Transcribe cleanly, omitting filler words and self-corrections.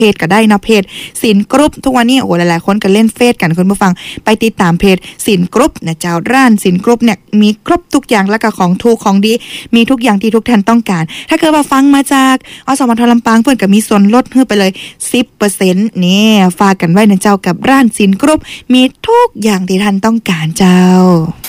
จก็ได้นะเพจสินกรุ๊ปทุกวันนี้โอ้หลายๆคนก็เล่นเฟซกันคุณผู้ฟังไปติดตามเพจสินกรุ๊ปนะเจ้าร้านสินกรุ๊ปเนี่ยมีครบทุกอย่างแล้วก็ของถูกของดีมีทุกอย่างที่ทุกท่านต้องการถ้าเกิดว่าฟังมาจากอสมทลำปางเพื่อนก็มีส่วนลดให้ไปเลย 10% นี่ฝากกันไว้นะเจ้ากับร้านสินกรุ๊ปมีทุกอย่างที่ท่านต้องการเจ้า